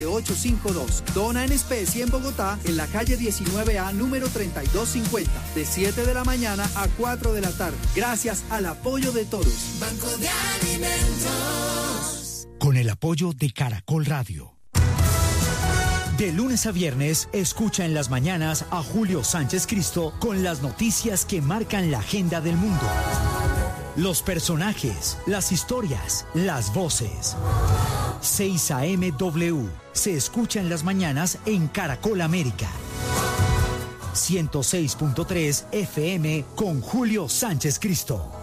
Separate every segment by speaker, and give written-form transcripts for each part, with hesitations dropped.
Speaker 1: 852. Dona en especie en Bogotá, en la calle 19A, número 3250, de 7 de la mañana a 4 de la tarde. Gracias al apoyo de todos.
Speaker 2: Banco de Alimentos.
Speaker 3: Con el apoyo de Caracol Radio. De lunes a viernes, escucha en las mañanas a Julio Sánchez Cristo con las noticias que marcan la agenda del mundo. Los personajes, las historias, las voces. 6 AM W se escucha en las mañanas en Caracol América. 106.3 FM con Julio Sánchez Cristo.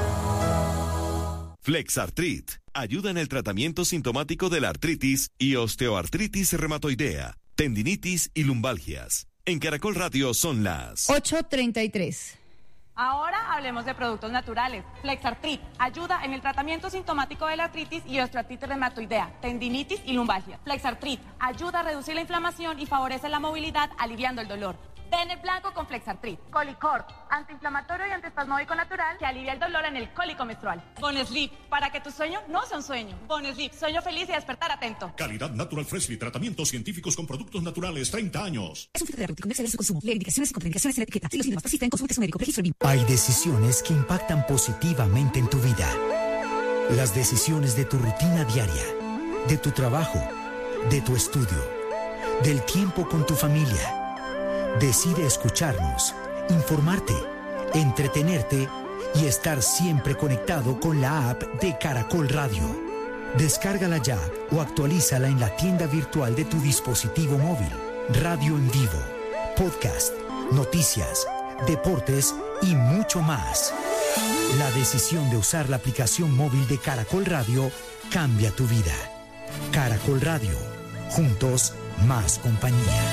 Speaker 4: Flexartrit ayuda en el tratamiento sintomático de la artritis y osteoartritis reumatoidea, tendinitis y lumbalgias. En Caracol Radio son las
Speaker 5: 8:33.
Speaker 6: Ahora hablemos de productos naturales. Flexartrit ayuda en el tratamiento sintomático de la artritis y osteoartritis reumatoidea, tendinitis y lumbalgia. Flexartrit ayuda a reducir la inflamación y favorece la movilidad, aliviando el dolor. Ten el blanco con Flexartrit. Colicor, antiinflamatorio y antiespasmódico natural que alivia el dolor en el cólico menstrual. Bonesleep, para que tu sueño no sea un sueño. Bonesleep, sueño feliz y despertar atento.
Speaker 7: Calidad Natural Freshly, tratamientos científicos con productos naturales, 30 años.
Speaker 8: Es un fitoterapéutico, no excede su consumo. Lee indicaciones y contraindicaciones en la etiqueta. Si los síntomas persisten, consulte a su médico. Registro BIM.
Speaker 3: Hay decisiones que impactan positivamente en tu vida. Las decisiones de tu rutina diaria, de tu trabajo, de tu estudio, del tiempo con tu familia. Decide escucharnos, informarte, entretenerte y estar siempre conectado con la app de Caracol Radio. Descárgala ya o actualízala en la tienda virtual de tu dispositivo móvil. Radio en vivo, podcast, noticias, deportes y mucho más. La decisión de usar la aplicación móvil de Caracol Radio cambia tu vida. Caracol Radio, juntos más compañía.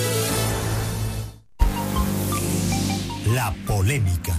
Speaker 3: La polémica.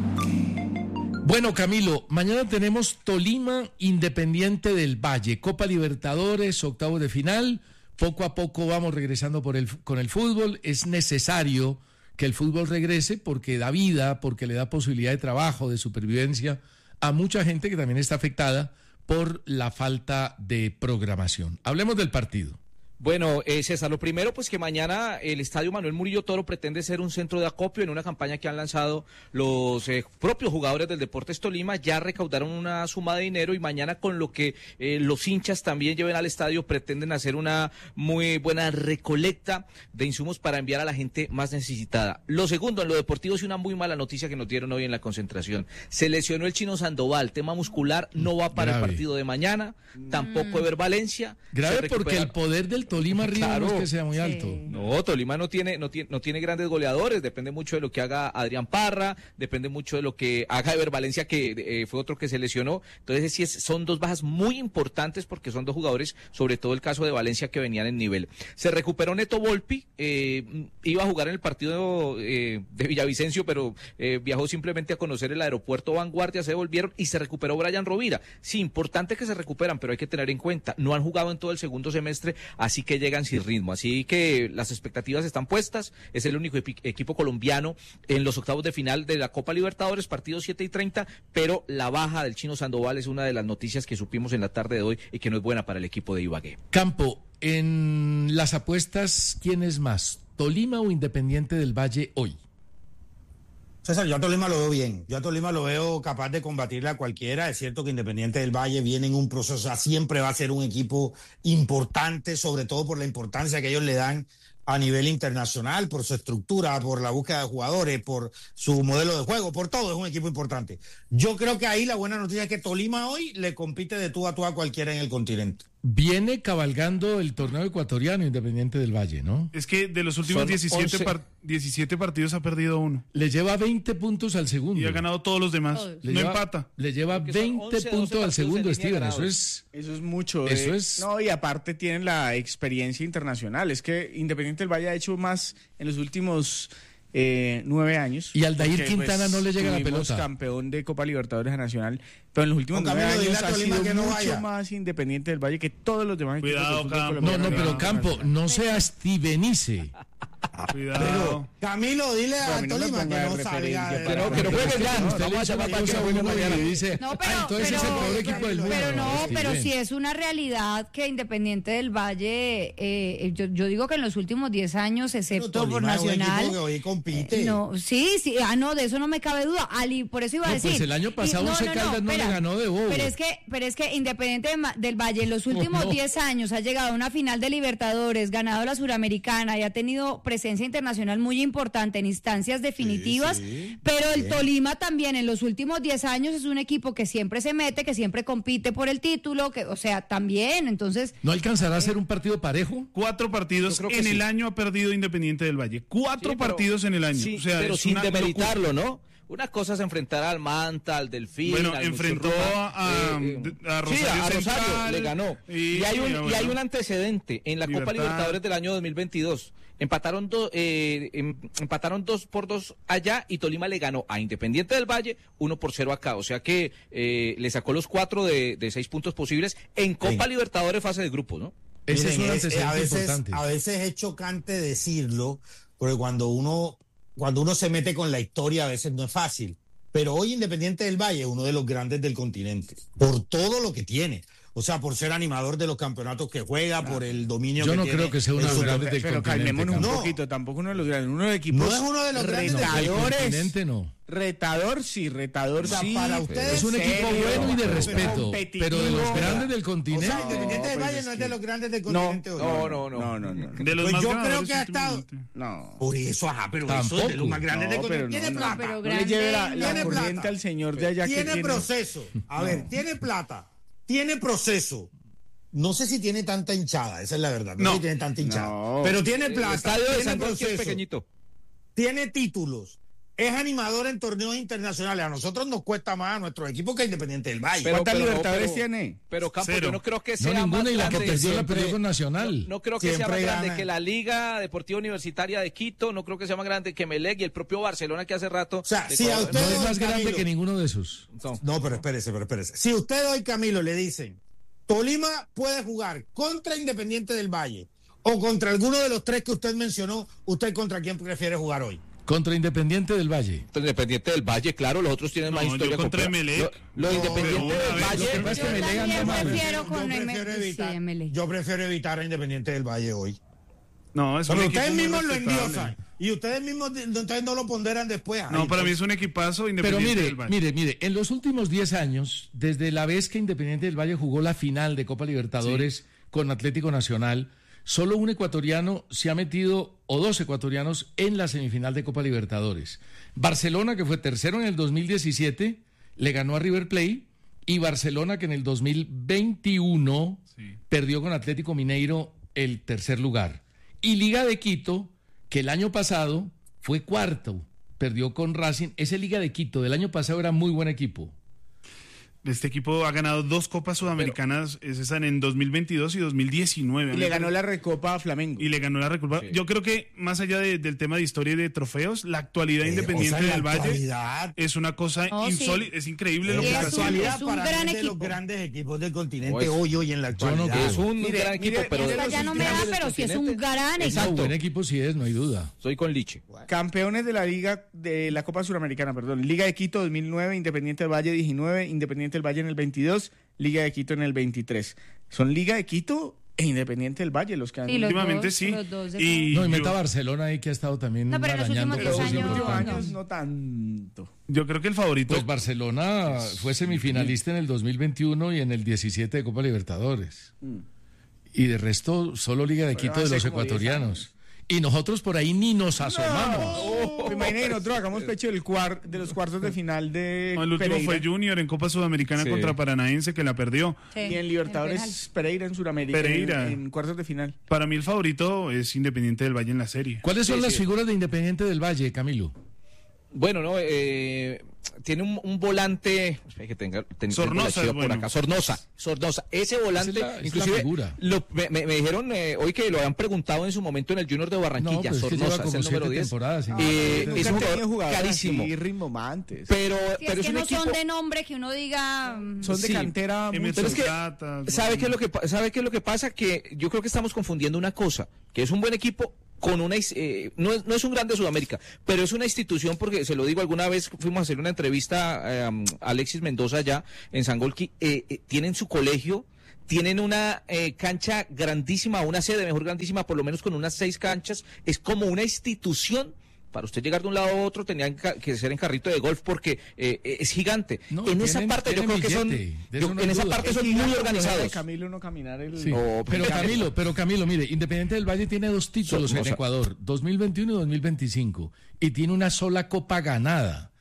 Speaker 9: Bueno, Camilo, mañana tenemos Tolima Independiente del Valle, Copa Libertadores, octavos de final. Poco a poco vamos regresando con el fútbol. Es necesario que el fútbol regrese porque da vida, porque le da posibilidad de trabajo, de supervivencia a mucha gente que también está afectada por la falta de programación. Hablemos del partido.
Speaker 10: Bueno, César, lo primero, pues que mañana el Estadio Manuel Murillo Toro pretende ser un centro de acopio en una campaña que han lanzado los propios jugadores del Deportes Tolima. Ya recaudaron una suma de dinero y mañana con lo que los hinchas también lleven al estadio pretenden hacer una muy buena recolecta de insumos para enviar a la gente más necesitada. Lo segundo, en lo deportivo, es una muy mala noticia que nos dieron hoy en la concentración. Se lesionó el Chino Sandoval, tema muscular, no va para el partido de mañana, tampoco Ever Valencia.
Speaker 9: Grave porque el poder del Tolima arriba claro, no es que sea muy alto.
Speaker 10: No, Tolima no tiene grandes goleadores, depende mucho de lo que haga Adrián Parra, depende mucho de lo que haga Ever Valencia, que fue otro que se lesionó. Entonces sí son dos bajas muy importantes porque son dos jugadores, sobre todo el caso de Valencia, que venían en nivel. Se recuperó Neto Volpi, iba a jugar en el partido de Villavicencio, pero viajó simplemente a conocer el aeropuerto Vanguardia, se devolvieron y se recuperó Brian Rovira. Sí, importante que se recuperan, pero hay que tener en cuenta, no han jugado en todo el segundo semestre, así que llegan sin ritmo, así que las expectativas están puestas. Es el único equipo colombiano en los octavos de final de la Copa Libertadores, partidos 7:30, pero la baja del Chino Sandoval es una de las noticias que supimos en la tarde de hoy y que no es buena para el equipo de Ibagué.
Speaker 9: Campo, en las apuestas, ¿quién es más, Tolima o Independiente del Valle hoy?
Speaker 11: César, yo a Tolima lo veo bien, yo a Tolima lo veo capaz de combatirle a cualquiera. Es cierto que Independiente del Valle viene en un proceso, o sea, siempre va a ser un equipo importante, sobre todo por la importancia que ellos le dan a nivel internacional, por su estructura, por la búsqueda de jugadores, por su modelo de juego, por todo, es un equipo importante. Yo creo que ahí la buena noticia es que Tolima hoy le compite de tú a cualquiera en el continente.
Speaker 9: Viene cabalgando el torneo ecuatoriano Independiente del Valle, ¿no?
Speaker 12: Es que de los últimos 17 partidos ha perdido uno.
Speaker 9: Le lleva 20 puntos al segundo.
Speaker 12: Y ha ganado todos los demás. Empata.
Speaker 9: Le lleva 20 puntos al segundo, Steven. Eso es
Speaker 13: mucho. No, y aparte tienen la experiencia internacional. Es que Independiente del Valle ha hecho más en los últimos 9 años.
Speaker 9: Y Aldair Quintana no le llega la pelota.
Speaker 13: Campeón de Copa Libertadores Nacional, pero en los últimos 9 años ha sido mucho más Independiente del Valle que todos los demás.
Speaker 12: Cuidado,
Speaker 13: equipos.
Speaker 9: Campo. No, pero Campo, no sea Stevenice.
Speaker 12: Cuidado.
Speaker 11: Camilo, dile a Tolima que no salga.
Speaker 10: Que no juegue ya.
Speaker 9: Usted le dice una cosa buena y dice, entonces es el peor equipo del mundo.
Speaker 2: Pero no, pero si es una realidad que Independiente del Valle, yo digo que en los últimos 10 años, excepto por Nacional.
Speaker 11: Que hoy compite.
Speaker 2: No, sí, no, de eso no me cabe duda. Ali, por eso iba a decir.
Speaker 9: Pues el año pasado Once Caldas no le ganó de bobo.
Speaker 2: Pero es que Independiente del Valle en los últimos 10 años ha llegado a una final de Libertadores, ganado la Suramericana y ha tenido presencia internacional muy importante en instancias definitivas, pero el Tolima también en los últimos 10 años es un equipo que siempre se mete, que siempre compite por el título, o sea, también, entonces...
Speaker 9: ¿No alcanzará a ser un partido parejo?
Speaker 12: 4 partidos en el año ha perdido Independiente del Valle. 4 partidos en el año.
Speaker 10: Sí,
Speaker 12: o sea,
Speaker 10: pero sin demeritarlo, ¿no? Una cosa es enfrentar al Manta, al Delfín.
Speaker 12: Bueno, enfrentó a Rosario,
Speaker 10: a Rosario, le ganó. Y hay un antecedente en la Copa Libertadores del año 2022. Empataron 2-2 allá y Tolima le ganó a Independiente del Valle 1-0 acá. O sea que le sacó los 4 de 6 puntos posibles en Copa Libertadores fase de grupos, ¿no?
Speaker 9: Ese es un antecedente importante.
Speaker 11: A veces es chocante decirlo, porque cuando uno se mete con la historia a veces no es fácil. Pero hoy Independiente del Valle es uno de los grandes del continente, por todo lo que tiene. O sea, por ser animador de los campeonatos que juega, por el dominio que tiene.
Speaker 9: Yo no creo que sea uno de los grandes del continente.
Speaker 13: Pero calmémonos un poquito, tampoco uno de los grandes. Uno de los equipos
Speaker 11: no es uno de los grandes
Speaker 9: del continente, no.
Speaker 13: Retador sí.
Speaker 11: Para ustedes
Speaker 9: es un equipo bueno y de respeto, pero de los grandes del continente.
Speaker 11: O sea, Independiente del Valle no es de los grandes del continente.
Speaker 10: No.
Speaker 12: De los más
Speaker 11: yo
Speaker 12: grandes,
Speaker 11: creo que ha estado.
Speaker 13: No.
Speaker 11: Por eso, pero eso es de los más grandes del continente. Tiene plata.
Speaker 2: No
Speaker 13: le lleve la corriente al señor de allá.
Speaker 11: Tiene proceso. A ver, tiene plata. Tiene proceso. No sé si tiene tanta hinchada, esa es la verdad. No sé si tiene tanta hinchada. Pero tiene plata.
Speaker 10: El estadio de San Roque
Speaker 11: proceso,
Speaker 10: es pequeñito.
Speaker 11: Tiene títulos. Es animador en torneos internacionales. A nosotros nos cuesta más a nuestro equipo que Independiente del Valle.
Speaker 13: ¿Cuántas Libertadores tiene?
Speaker 10: Pero Campo, yo no creo que sea
Speaker 9: ninguna,
Speaker 10: más
Speaker 9: y la que
Speaker 10: grande.
Speaker 9: la perdió con Nacional.
Speaker 10: No creo que sea más grande que la Liga Deportiva Universitaria de Quito. No creo que sea más grande que Melec y el propio Barcelona, que hace rato.
Speaker 11: O sea, si a usted
Speaker 9: no es más grande que ninguno de esos.
Speaker 11: No, pero espérese. Si usted hoy, Camilo, le dicen Tolima puede jugar contra Independiente del Valle o contra alguno de los 3 que usted mencionó, ¿usted contra quién prefiere jugar hoy?
Speaker 9: Contra Independiente del Valle.
Speaker 10: Independiente del Valle, claro, los otros tienen más historia.
Speaker 12: Contra Melec.
Speaker 10: Lo Independiente del Valle.
Speaker 2: Yo
Speaker 11: prefiero evitar a Independiente del Valle hoy.
Speaker 12: No, es
Speaker 11: pero ustedes mismos lo endiosan y ustedes mismos no lo ponderan después.
Speaker 12: No, para mí es un equipazo Independiente del Valle.
Speaker 9: Mire, en los últimos 10 años, desde la vez que Independiente del Valle jugó la final de Copa Libertadores con Atlético Nacional, solo un ecuatoriano se ha metido, o 2 ecuatorianos, en la semifinal de Copa Libertadores. Barcelona, que fue tercero en el 2017, le ganó a River Plate, y Barcelona, que en el 2021 perdió con Atlético Mineiro el tercer lugar. Y Liga de Quito, que el año pasado fue cuarto, perdió con Racing. Ese Liga de Quito del año pasado era muy buen equipo.
Speaker 12: Este equipo ha ganado 2 Copas Sudamericanas, están en 2022 y 2019.
Speaker 13: Y le ganó la Recopa a Flamengo.
Speaker 12: Sí. Yo creo que más allá del tema de historia y de trofeos, la actualidad Independiente del Valle es una cosa insólita, es increíble lo que está haciendo.
Speaker 11: Es un gran equipo. De los grandes equipos del continente hoy en la actualidad.
Speaker 10: Es un gran equipo, pero
Speaker 2: ya no me da, pero sí es un gran equipo.
Speaker 9: Un buen equipo sí es, no hay duda.
Speaker 10: Soy con Liche.
Speaker 13: Campeones de la Liga, de la Copa Suramericana, Liga de Quito 2009, Independiente del Valle 19, Independiente del Valle en el 22, Liga de Quito en el 23. Son Liga de Quito e Independiente del Valle los que han...
Speaker 12: últimamente sí.
Speaker 9: Y meta Barcelona ahí que ha estado también arañando cosas importantes.
Speaker 13: No tanto.
Speaker 12: Yo creo que el favorito...
Speaker 9: Pues Barcelona fue semifinalista en el 202021 y en el 17 de Copa Libertadores. Y de resto, solo Liga de Quito de los ecuatorianos. Y nosotros por ahí ni nos asomamos.
Speaker 13: Imagínate que nosotros hagamos pecho de los cuartos de final de
Speaker 12: el último Pereira. Fue Junior en Copa Sudamericana contra Paranaense, que la perdió.
Speaker 13: Y en Libertadores Pereira en Sudamérica. En cuartos de final.
Speaker 12: Para mí el favorito es Independiente del Valle en la serie.
Speaker 9: ¿Cuáles son las figuras de Independiente del Valle, Camilo?
Speaker 10: Bueno, no, tiene un volante que
Speaker 12: Sornosa,
Speaker 10: por acá. Sornosa. Ese volante, inclusive me dijeron hoy que lo habían preguntado en su momento en el Junior de Barranquilla. Sornosa es el número 10.
Speaker 13: Es un jugador
Speaker 10: carísimo. Pero
Speaker 2: es que no son de nombre que uno diga.
Speaker 13: Son de cantera.
Speaker 10: Pero es que ¿sabe qué es lo que pasa? Que yo creo que estamos confundiendo una cosa, que es un buen equipo, con una no es un grande de Sudamérica, pero es una institución, porque se lo digo, alguna vez fuimos a hacer una entrevista a Alexis Mendoza allá en Sangolquí, tienen su colegio, tienen una cancha grandísima, una sede mejor grandísima, por lo menos con unas 6 canchas, es como una institución. Para usted llegar de un lado a otro tenían que ser en carrito de golf porque es gigante. No, en esa parte yo creo que son muy organizados.
Speaker 13: Camilo no caminar
Speaker 9: sí. Pero Camilo, mire, Independiente del Valle tiene 2 títulos en Ecuador, 2021 y 2025, y tiene una sola copa ganada.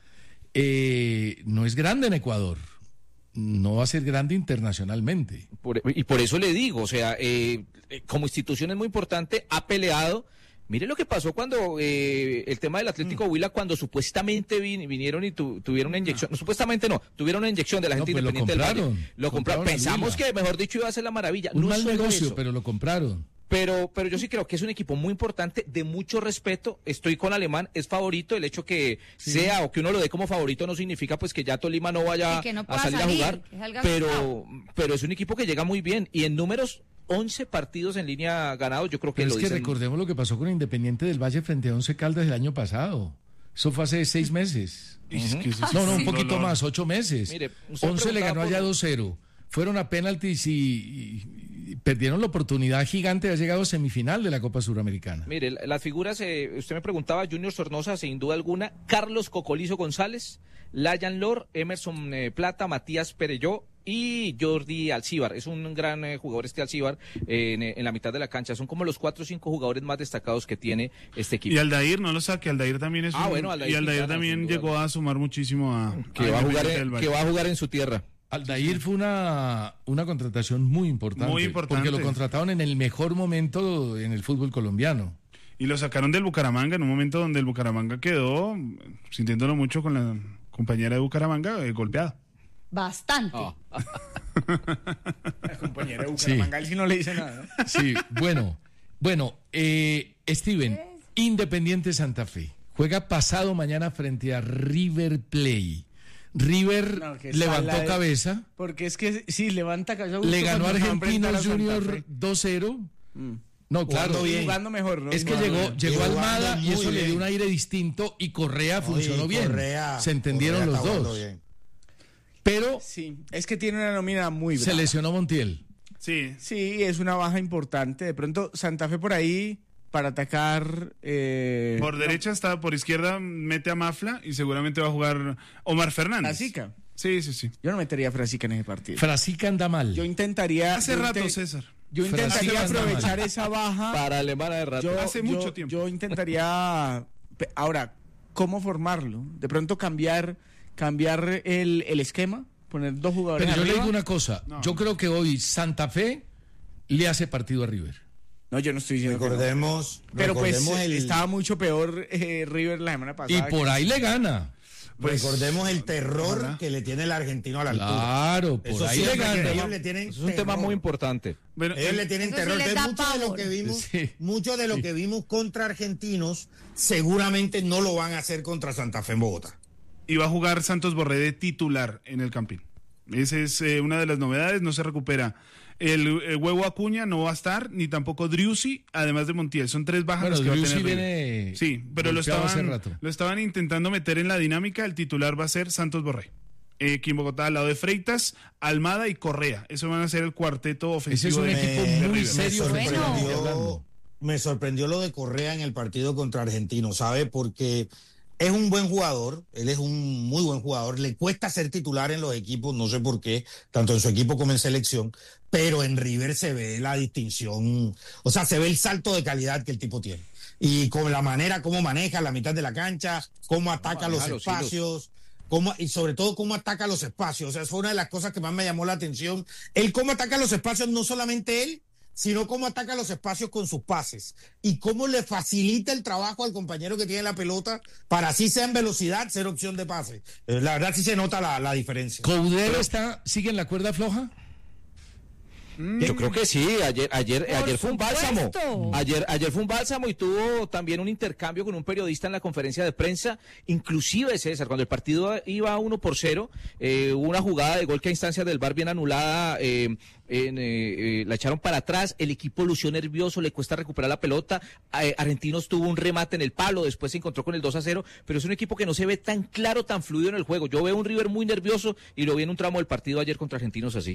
Speaker 9: No es grande en Ecuador. No va a ser grande internacionalmente.
Speaker 10: Y por eso le digo, o sea, como institución es muy importante, ha peleado. Mire lo que pasó cuando el tema del Atlético Huila, cuando supuestamente vinieron y tuvieron una inyección, no, supuestamente no, tuvieron una inyección de la gente Independiente del Valle. Lo compraron. Pensamos que, mejor dicho, iba a ser la maravilla.
Speaker 9: Un mal negocio, pero lo compraron.
Speaker 10: Pero yo sí creo que es un equipo muy importante, de mucho respeto. Estoy con Alemán, es favorito. El hecho que sea o que uno lo dé como favorito no significa pues que ya Tolima no vaya a salir a jugar. Pero es un equipo que llega muy bien. Y en números, 11 partidos en línea ganados, yo creo que
Speaker 9: pero es que recordemos lo que pasó con Independiente del Valle frente a Once Caldas el año pasado. Eso fue hace 6 meses. No, un poquito más, 8 meses. Mire, Once le ganó allá 2-0. Fueron a penaltis y perdieron la oportunidad gigante de haber llegado a semifinal de la Copa Suramericana.
Speaker 10: Mire, las figuras, usted me preguntaba, Junior Sornosa, sin duda alguna, Carlos Cocolizo González, Layan Lor, Emerson Plata, Matías Perelló y Jordi Alcíbar. Es un gran jugador Alcíbar en la mitad de la cancha. Son como los 4 o 5 jugadores más destacados que tiene este equipo.
Speaker 12: Y Aldair, no lo saque, Aldair también es Aldair también llegó a sumar muchísimo
Speaker 10: que va a jugar en su tierra.
Speaker 9: Aldair fue una contratación muy importante.
Speaker 12: Muy importante.
Speaker 9: Porque lo contrataron en el mejor momento en el fútbol colombiano.
Speaker 12: Y lo sacaron del Bucaramanga en un momento donde el Bucaramanga quedó, sintiéndolo mucho con la compañera de Bucaramanga, golpeada.
Speaker 2: Bastante.
Speaker 13: La compañera de Bucaramanga, él sí no le dice nada, ¿no?
Speaker 9: Sí, bueno, Steven, Independiente Santa Fe juega pasado mañana frente a River Plate. River levantó cabeza.
Speaker 13: Porque es que sí, levanta cabeza.
Speaker 9: Le ganó a Argentinos Junior 2-0. No, claro.
Speaker 13: Jugando mejor, ¿no?
Speaker 9: Es que llegó Almada y eso le dio un aire distinto y Correa funcionó bien. Se entendieron los dos. Pero
Speaker 13: sí, es que tiene una nómina muy brava.
Speaker 9: Se lesionó Montiel.
Speaker 12: Sí,
Speaker 13: es una baja importante. De pronto Santa Fe por ahí para atacar.
Speaker 12: Por derecha está, por izquierda mete a Mafla y seguramente va a jugar Omar Fernández.
Speaker 13: Frasica.
Speaker 12: Sí.
Speaker 13: Yo no metería a Frasica en ese partido.
Speaker 9: Frasica anda mal.
Speaker 13: Yo intentaría.
Speaker 12: Hace rato, César.
Speaker 13: Yo intentaría aprovechar esa baja.
Speaker 10: Para Alemana de rato.
Speaker 12: Hace mucho tiempo.
Speaker 13: Yo intentaría. Ahora, ¿cómo formarlo? De pronto cambiar el esquema, poner 2 jugadores.
Speaker 9: Pero yo
Speaker 13: arriba.
Speaker 9: le digo una cosa. No. Yo creo que hoy Santa Fe le hace partido a River.
Speaker 13: No, yo no estoy diciendo
Speaker 11: recordemos,
Speaker 13: pero pues estaba mucho peor River la semana pasada.
Speaker 9: Y por ahí le gana.
Speaker 11: Pues, recordemos el terror que le tiene el argentino a la altura.
Speaker 9: Claro, por ahí le gana.
Speaker 11: Ellos le tienen
Speaker 10: es un tema muy importante.
Speaker 11: Bueno, ellos le tienen terror.
Speaker 2: Sí,
Speaker 11: Mucho de lo que vimos contra argentinos seguramente no lo van a hacer contra Santa Fe en Bogotá.
Speaker 12: Y va a jugar Santos Borré de titular en el Campín. Esa es una de las novedades, no se recupera. El Huevo Acuña no va a estar, ni tampoco Driussi, además de Montiel. Son 3 bajas las que va a tener.
Speaker 9: Viene
Speaker 12: sí, pero lo estaban intentando meter en la dinámica. El titular va a ser Santos Borré. Aquí en Bogotá, al lado de Freitas, Almada y Correa. Eso van a ser el cuarteto ofensivo.
Speaker 9: Ese es un equipo muy serio.
Speaker 11: Me sorprendió lo de Correa en el partido contra Argentino, ¿sabe? Porque es un buen jugador, él es un muy buen jugador, le cuesta ser titular en los equipos, no sé por qué, tanto en su equipo como en selección, pero en River se ve la distinción, o sea, se ve el salto de calidad que el tipo tiene. Y con la manera como maneja la mitad de la cancha, cómo ataca los espacios, y sobre todo cómo ataca los espacios. O sea, fue una de las cosas que más me llamó la atención. Él cómo ataca los espacios, no solamente él, sino cómo ataca los espacios con sus pases y cómo le facilita el trabajo al compañero que tiene la pelota para así sea en velocidad ser opción de pase. La verdad sí se nota la diferencia.
Speaker 9: ¿Coudet sigue en la cuerda floja?
Speaker 10: Yo creo que sí, ayer fue un bálsamo. Ayer fue un bálsamo y tuvo también un intercambio con un periodista en la conferencia de prensa. Inclusive, César, cuando el partido iba 1-0, hubo una jugada de gol que a instancias del VAR bien anulada, la echaron para atrás, el equipo lució nervioso, le cuesta recuperar la pelota. Argentinos tuvo un remate en el palo, después se encontró con el 2-0, pero es un equipo que no se ve tan claro, tan fluido en el juego. Yo veo un River muy nervioso y lo vi en un tramo del partido ayer contra Argentinos así.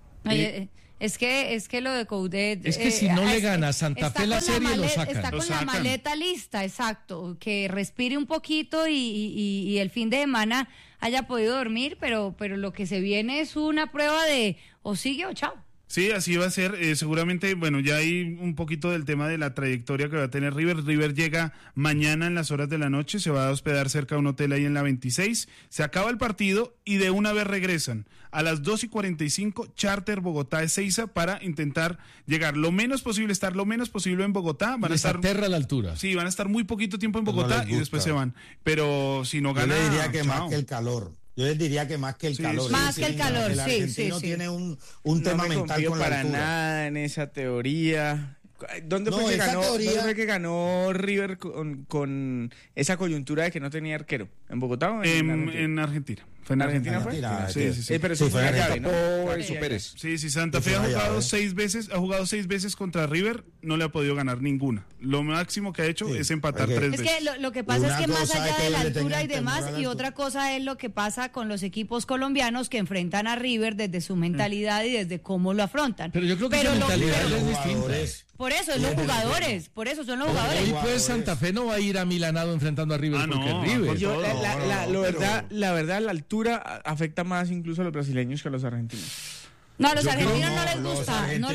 Speaker 2: Es que lo de Coudet...
Speaker 9: Es que si no le gana a Santa Fe la serie, lo sacan.
Speaker 2: Está con la maleta lista, exacto. Que respire un poquito y el fin de semana haya podido dormir, pero lo que se viene es una prueba de o sigue o chao.
Speaker 12: Sí, así va a ser. Seguramente, bueno, ya hay un poquito del tema de la trayectoria que va a tener River. River llega mañana en las horas de la noche, se va a hospedar cerca de un hotel ahí en la 26. Se acaba el partido y de una vez regresan. A las 2:45, charter Bogotá-Ezeiza para intentar llegar lo menos posible, estar lo menos posible en Bogotá. Van a estar
Speaker 9: aterra a la altura.
Speaker 12: Sí, van a estar muy poquito tiempo en Bogotá y después se van. Pero si no gana...
Speaker 11: Yo le diría que más que el calor. Yo les diría que más que el calor.
Speaker 2: Más que el calor,
Speaker 11: el argentino tiene un tema mental con la
Speaker 13: para
Speaker 11: altura.
Speaker 13: nada en esa teoría. ¿Dónde fue que ganó River con esa coyuntura de que no tenía arquero? ¿En Bogotá o
Speaker 12: en Argentina? ¿Fue en Argentina?
Speaker 13: Sí. Pero eso fue llave, ¿no?
Speaker 10: Pérez.
Speaker 12: Sí, Santa Fe ha jugado 6 veces contra River, no le ha podido ganar ninguna. Lo máximo que ha hecho es empatar 3 veces.
Speaker 2: Es que lo que pasa es que más allá de la altura y demás, y otra cosa es lo que pasa con los equipos colombianos que enfrentan a River desde su mentalidad y desde cómo lo afrontan.
Speaker 9: Pero yo creo que la mentalidad es distinta.
Speaker 2: Por eso, son los jugadores.
Speaker 9: Hoy pues Santa Fe no va a ir a Milanado enfrentando a River porque es River.
Speaker 13: La verdad, la altura afecta más incluso a los brasileños que a los argentinos.
Speaker 2: No, a los argentinos no les gusta. No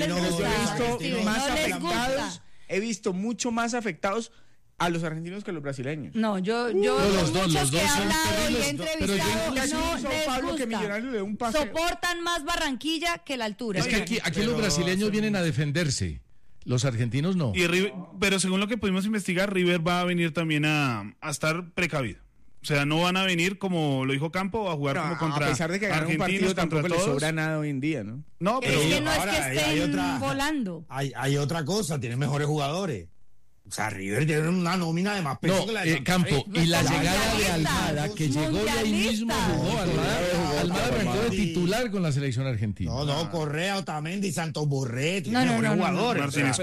Speaker 2: les gusta.
Speaker 13: He visto mucho más afectados a los argentinos que a los brasileños.
Speaker 2: No, yo
Speaker 9: los dos
Speaker 2: que he hablado y he
Speaker 9: entrevistado,
Speaker 2: no les gusta. Soportan más Barranquilla que la altura.
Speaker 9: Es que aquí los brasileños vienen a defenderse. Los argentinos no.
Speaker 12: Pero según lo que pudimos investigar, River va a venir también a estar precavido. O sea, no van a venir, como lo dijo Campo, a jugar como contra
Speaker 13: a pesar de que ganar un partido tampoco le sobra nada hoy en día, ¿no?
Speaker 12: No, pero
Speaker 2: es que no es que estén volando.
Speaker 11: Hay otra cosa, tienen mejores jugadores. O sea, River tiene una nómina de más peso que la de
Speaker 9: Campo. Y la llegada de Almada, que llegó y ahí mismo jugó. Almada arrancó de titular con la selección argentina.
Speaker 11: No, Correa, Otamendi, Santos Borré, tiene mejores jugadores.
Speaker 12: Martínez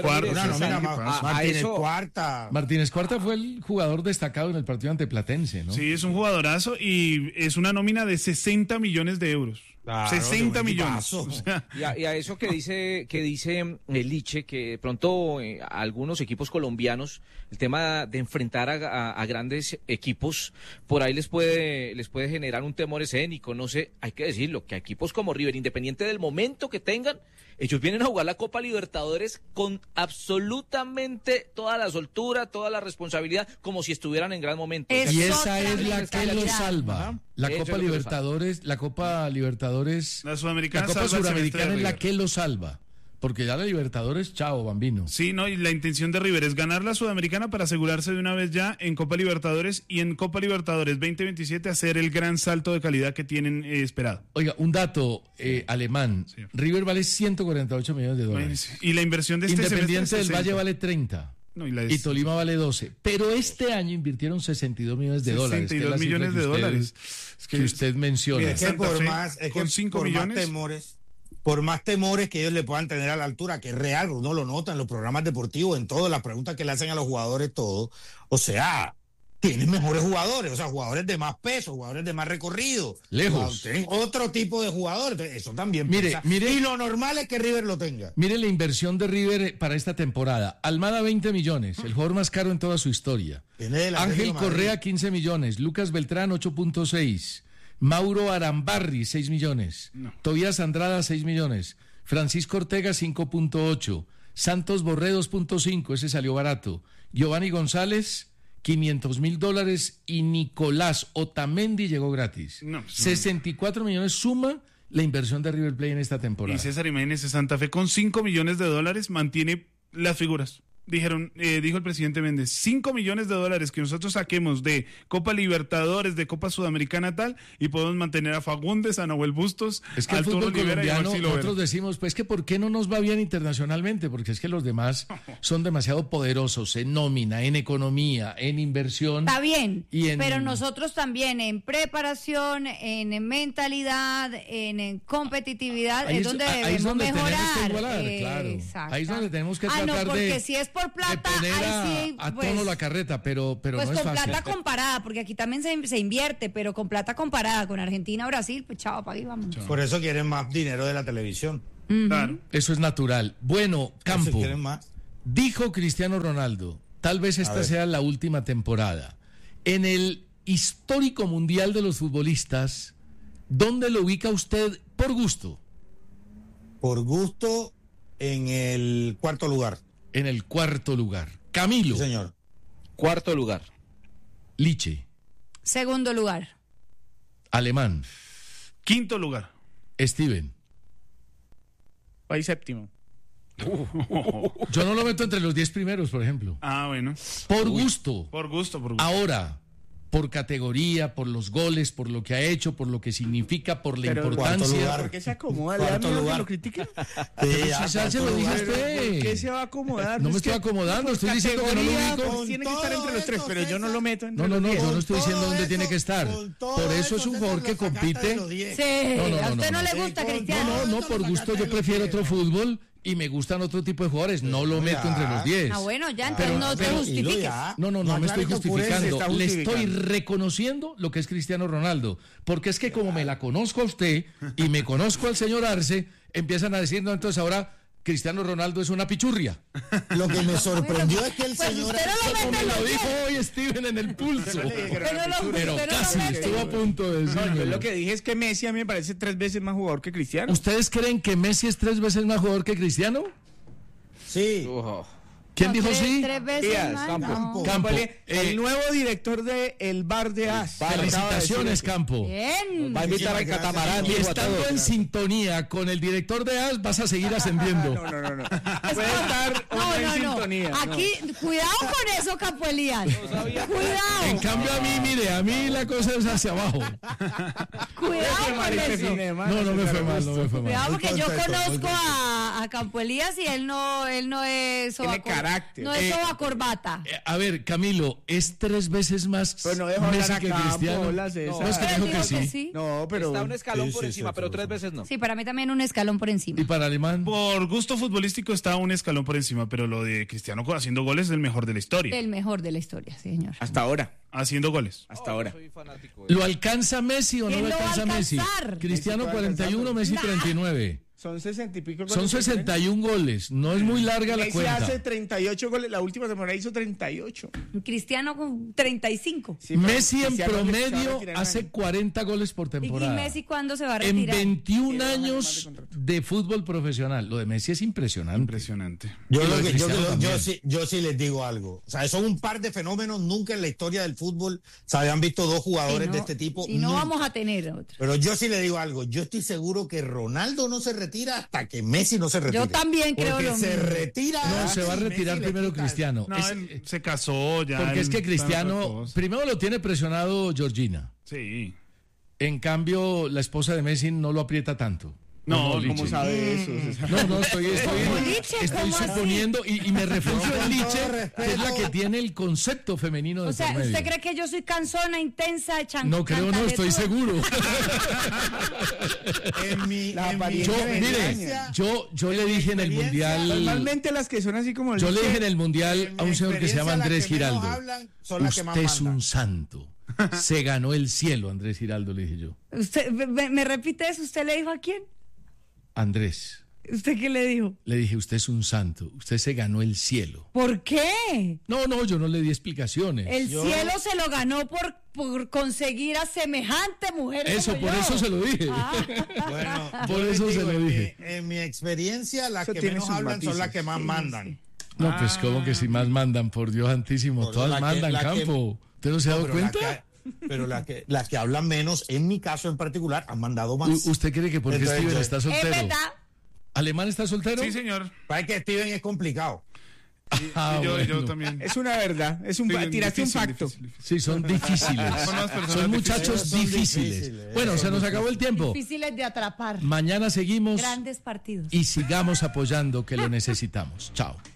Speaker 11: Cuarta.
Speaker 9: Martínez Cuarta fue el jugador destacado en el partido ante Platense, ¿no?
Speaker 12: Sí, es un jugadorazo y es una nómina de 60 millones de euros. Claro, 60 millones. O sea.
Speaker 10: Y a eso que dice Liche, que de pronto algunos equipos colombianos, el tema de enfrentar a grandes equipos, por ahí les puede generar un temor escénico, no sé, hay que decirlo, que a equipos como River, independiente del momento que tengan, ellos vienen a jugar la Copa Libertadores con absolutamente toda la soltura, toda la responsabilidad, como si estuvieran en gran momento.
Speaker 9: Y esa es la que los salva. La Copa Libertadores, la Copa Sudamericana es la que lo salva. Porque ya la Libertadores, chao, bambino.
Speaker 12: Sí, no, y la intención de River es ganar la Sudamericana para asegurarse de una vez ya en Copa Libertadores y en Copa Libertadores 2027 hacer el gran salto de calidad que tienen esperado.
Speaker 9: Oiga, un dato alemán. Sí. River vale 148 millones de dólares.
Speaker 12: Y la inversión de
Speaker 9: Independiente del Valle vale 30.
Speaker 12: No,
Speaker 9: y Tolima vale 12. Pero este año invirtieron 62 millones de dólares.
Speaker 12: 62 millones de dólares.
Speaker 9: Que usted menciona.
Speaker 11: Es que con 5 millones... Por más temores que ellos le puedan tener a la altura, que es real, uno lo nota en los programas deportivos, en todas las preguntas que le hacen a los jugadores, todo. O sea, tienen mejores jugadores, o sea, jugadores de más peso, jugadores de más recorrido.
Speaker 9: Lejos.
Speaker 11: Tienen otro tipo de jugadores, eso también
Speaker 9: mire,
Speaker 11: y lo normal es que River lo tenga.
Speaker 9: Mire la inversión de River para esta temporada. Almada 20 millones, el jugador más caro en toda su historia. Ángel Correa 15 millones, Lucas Beltrán 8.6. Mauro Arambarri, 6 millones. Tobías Andrada, 6 millones. Francisco Ortega, 5.8. Santos Borré, 2.5. Ese salió barato. Giovanni González, $500,000. Y Nicolás Otamendi llegó gratis. 64 millones suma la inversión de River Plate en esta temporada.
Speaker 12: Y César, imagínese, Santa Fe con $5 millones mantiene las figuras. dijo el presidente Méndez, $5 millones que nosotros saquemos de Copa Libertadores, de Copa Sudamericana tal, y podemos mantener a Fagundes, a Nahuel Bustos,
Speaker 9: es que
Speaker 12: a
Speaker 9: el
Speaker 12: Arturo
Speaker 9: fútbol
Speaker 12: Olivera y a
Speaker 9: colombiano,
Speaker 12: Maxi Lovera.
Speaker 9: nosotros decimos, pues que ¿por qué no nos va bien internacionalmente? Porque es que los demás son demasiado poderosos en nómina, en economía, en inversión.
Speaker 2: Está bien,
Speaker 9: y
Speaker 2: pero nosotros también en preparación, en mentalidad, en competitividad, es donde debemos mejorar.
Speaker 9: Claro. Ahí es donde tenemos que tratar
Speaker 2: porque si es por plata,
Speaker 9: de poner
Speaker 2: ahí sí,
Speaker 9: a
Speaker 2: pues,
Speaker 9: tono la carreta, pero
Speaker 2: pues
Speaker 9: no es
Speaker 2: con
Speaker 9: fácil.
Speaker 2: plata comparada, porque aquí también se invierte, pero con plata comparada con Argentina, Brasil, pues chao, para ahí vamos.
Speaker 11: Por eso quieren más dinero de la televisión.
Speaker 12: Claro.
Speaker 9: Eso es natural. Bueno, Campo, dijo Cristiano Ronaldo, tal vez esta sea la última temporada. En el histórico mundial de los futbolistas, ¿dónde lo ubica usted por gusto?
Speaker 11: Por gusto, en el 4º lugar.
Speaker 9: En el 4º lugar. Camilo.
Speaker 11: Sí, señor.
Speaker 10: 4º lugar.
Speaker 9: Liche.
Speaker 2: 2º lugar.
Speaker 9: Alemán.
Speaker 12: 5º lugar.
Speaker 9: Steven.
Speaker 13: País 7º.
Speaker 9: Yo no lo meto entre los 10 primeros, por ejemplo.
Speaker 12: Ah, bueno.
Speaker 9: Por gusto.
Speaker 12: Por gusto.
Speaker 9: Ahora, por categoría, por los goles, por lo que ha hecho, por lo que significa, por la importancia.
Speaker 13: ¿Por qué se acomoda? ¿Le da miedo que lo critiquen?
Speaker 9: Se lo dije a usted.
Speaker 13: ¿Por qué se va a acomodar?
Speaker 9: No me estoy acomodando, estoy diciendo que no lo ubico.
Speaker 13: Tiene que estar entre los 3, pero yo no lo meto entre
Speaker 9: los 10.
Speaker 13: No,
Speaker 9: yo no estoy diciendo dónde tiene que estar. Por eso es un jugador que compite.
Speaker 2: Sí, a usted no le gusta, Cristiano.
Speaker 9: No, por gusto yo prefiero otro fútbol. Y me gustan otro tipo de jugadores, no lo meto entre los 10.
Speaker 2: Ah, bueno, ya, entonces no te justifiques.
Speaker 9: No me estoy justificando. Le estoy reconociendo lo que es Cristiano Ronaldo. Porque es que como me la conozco a usted y me conozco al señor Arce, empiezan a decir, no, entonces ahora Cristiano Ronaldo es una pichurria.
Speaker 11: Lo que me sorprendió es que el señor...
Speaker 9: Como me lo dijo hoy Steven en el pulso. Pero casi estuvo a punto de decirlo.
Speaker 13: Yo lo que dije es que Messi a mí me parece 3 veces más jugador que Cristiano.
Speaker 9: ¿Ustedes creen que Messi es 3 veces más jugador que Cristiano?
Speaker 11: Sí.
Speaker 9: ¿Quién dijo sí?
Speaker 2: 3 veces más.
Speaker 9: Campo.
Speaker 13: El nuevo director de el bar de AS.
Speaker 9: Felicitaciones, Campo.
Speaker 2: Bien.
Speaker 10: Va a invitar al catamarán.
Speaker 9: Y estando en sintonía con el director de AS, vas a seguir ascendiendo.
Speaker 13: No. Puede estar en sintonía.
Speaker 2: Aquí, cuidado con eso, Campo Elías. Cuidado.
Speaker 9: En cambio, a mí la cosa es hacia abajo.
Speaker 2: Cuidado con eso.
Speaker 9: No me fue mal.
Speaker 2: Cuidado, porque yo conozco a Campo Elías y él no es
Speaker 13: carácter.
Speaker 2: No es soba corbata.
Speaker 9: A ver, Camilo, ¿es 3 veces más Messi que Cristiano?
Speaker 13: No,
Speaker 9: es que dijo que sí.
Speaker 13: No, pero...
Speaker 10: Está un escalón por encima, pero 3 veces no.
Speaker 2: Sí, para mí también un escalón por encima.
Speaker 9: ¿Y para Alemán?
Speaker 12: Por gusto futbolístico está un escalón por encima, pero lo de Cristiano haciendo goles es el mejor de la historia.
Speaker 2: El mejor de la historia, señor.
Speaker 13: Hasta ahora.
Speaker 12: Haciendo goles.
Speaker 13: Hasta ahora.
Speaker 9: ¿Lo alcanza Messi o no lo alcanza Messi? Cristiano 41, Messi 39.
Speaker 13: Son 60 y pico goles.
Speaker 9: Son 61 goles. No es muy larga la cuenta.
Speaker 13: Messi hace 38 goles. La última temporada hizo 38.
Speaker 2: Cristiano con 35.
Speaker 13: Sí,
Speaker 9: Messi en promedio hace 40 goles por temporada.
Speaker 2: ¿Y Messi cuándo se va a retirar?
Speaker 9: En 21 años de fútbol profesional. Lo de Messi es impresionante.
Speaker 11: Yo sí les digo algo. O sea, son un par de fenómenos. Nunca en la historia del fútbol se habían visto 2 jugadores de este tipo.
Speaker 2: Y no vamos a tener otro.
Speaker 11: Pero yo sí le digo algo. Yo estoy seguro que Ronaldo no se retira hasta que Messi no se retire.
Speaker 2: Yo también creo lo mismo.
Speaker 11: Se retira.
Speaker 9: No, se va a retirar primero Cristiano.
Speaker 12: No, él se casó ya.
Speaker 9: Porque es que Cristiano, primero lo tiene presionado Georgina.
Speaker 12: Sí.
Speaker 9: En cambio, la esposa de Messi no lo aprieta tanto.
Speaker 12: No,
Speaker 13: ¿cómo sabe eso?
Speaker 9: No, estoy suponiendo y me refugio en Liche, que es la que tiene el concepto femenino de
Speaker 2: O sea,
Speaker 9: por medio.
Speaker 2: ¿usted cree que yo soy cansona, intensa,
Speaker 9: No creo, no, estoy seguro. Yo le dije en el Mundial...
Speaker 13: Normalmente las que son así como...
Speaker 9: Yo le dije en el Mundial a un señor que se llama Andrés Giraldo. Usted es un santo. Se ganó el cielo, Andrés Giraldo, le dije yo.
Speaker 2: ¿Usted me repite eso? ¿Usted le dijo a quién?
Speaker 9: Andrés.
Speaker 2: ¿Usted qué le dijo?
Speaker 9: Le dije, usted es un santo, usted se ganó el cielo.
Speaker 2: ¿Por qué?
Speaker 9: No, yo no le di explicaciones.
Speaker 2: El cielo se lo ganó por conseguir a semejante mujer.
Speaker 9: Eso, por eso se lo dije.
Speaker 11: Bueno,
Speaker 9: por eso se lo dije.
Speaker 11: En mi experiencia, las que menos hablan son las que más mandan.
Speaker 9: No, pues como que si más mandan, por Dios santísimo, todas mandan, Campo. ¿Usted no se ha dado cuenta?
Speaker 11: Pero las que hablan menos, en mi caso en particular, han mandado más.
Speaker 9: ¿Usted cree que porque Steven está soltero?
Speaker 2: Es verdad.
Speaker 9: ¿Alemán está soltero?
Speaker 12: Sí, señor.
Speaker 11: Para que Steven es complicado.
Speaker 12: Yo también.
Speaker 13: Es una verdad, tiraste un facto.
Speaker 9: Sí, son difíciles. Son muchachos difíciles. Bueno, se nos acabó el tiempo.
Speaker 2: Difíciles de atrapar.
Speaker 9: Mañana seguimos.
Speaker 2: Grandes partidos.
Speaker 9: Y sigamos apoyando que lo necesitamos. Chao.